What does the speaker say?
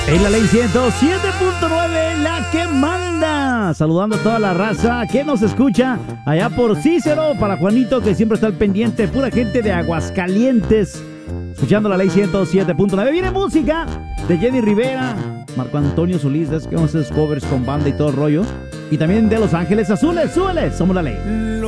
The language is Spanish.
En la ley 107.9, la que manda. Saludando a toda la raza que nos escucha allá por Cícero, para Juanito que siempre está al pendiente, pura gente de Aguascalientes, escuchando la ley 107.9. Viene música de Jenny Rivera, Marco Antonio Solís, es que vamos a hacer covers con banda y todo el rollo. Y también de Los Ángeles Azules, súbele, somos la ley.